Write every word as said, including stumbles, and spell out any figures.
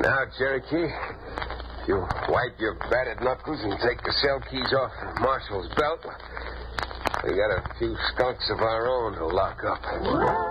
Now, Cherokee, if you wipe your battered knuckles and take the cell keys off Marshall's belt, we got a few skunks of our own to lock up.